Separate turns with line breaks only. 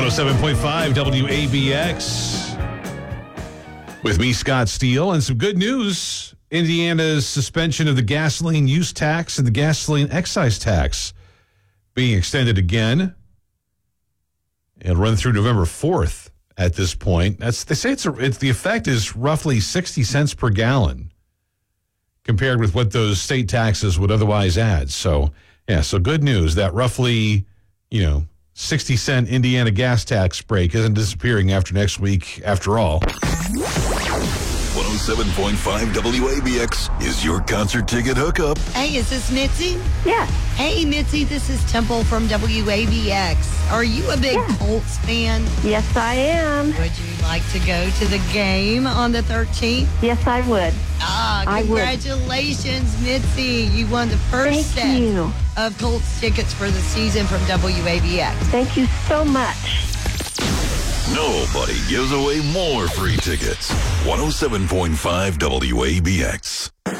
107.5 WABX. With me, Scott Steele, and some good news. Indiana's suspension of the gasoline use tax and the gasoline excise tax being extended again. It'll run through November 4th at this point. They say it's the effect is roughly 60 cents per gallon compared with what those state taxes would otherwise add. So good news that roughly, 60-cent Indiana gas tax break isn't disappearing after next week after all.
107.5 WABX is your concert ticket hookup.
Hey, is this Mitzi?
Yeah.
Hey, Mitzi, this is Temple from WABX. Are you a big Colts fan?
Yes, I am.
Would you like to go to the game on the 13th?
Yes, I would.
Congratulations, Mitzi. You won the first set of Colts tickets for the season from WABX.
Thank you so much.
Nobody gives away more free tickets. 107.5 WABX.